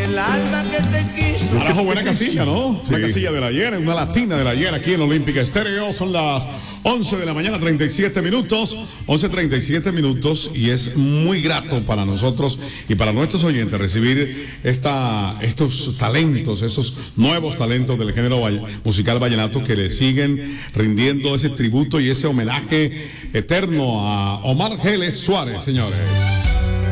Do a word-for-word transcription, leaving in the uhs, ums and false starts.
el alma que te quiso. Carajo, buena casilla, ¿no? Sí. Una casilla del ayer, una latina del ayer aquí en Olímpica Estéreo. Son las once de la mañana, treinta y siete minutos. once treinta y siete minutos. Y es muy grato para nosotros y para nuestros oyentes recibir esta, estos talentos, esos nuevos talentos del género vall- musical vallenato que le siguen rindiendo ese tributo y ese homenaje eterno a Omar Geles Suárez, señores.